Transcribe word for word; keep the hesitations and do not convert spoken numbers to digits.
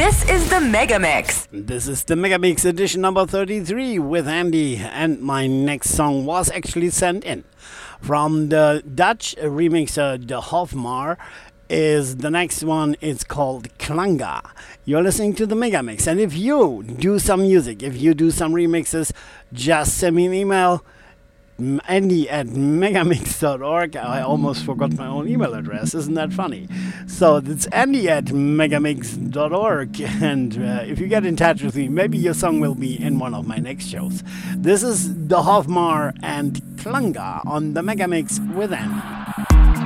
This is the Mega Mix. This is the Mega Mix edition number thirty-three with Andy, and my next song was actually sent in from the Dutch remixer De Hofmar. Is the next one? It's called Klanga. You're listening to the Mega Mix, and if you do some music, if you do some remixes, just send me an email. Andy at megamix dot org. I almost forgot my own email address. Isn't that funny? So it's Andy at megamix dot org. And uh, if you get in touch with me, maybe your song will be in one of my next shows. This is the Hofmar and Klanga on the Megamix with Andy.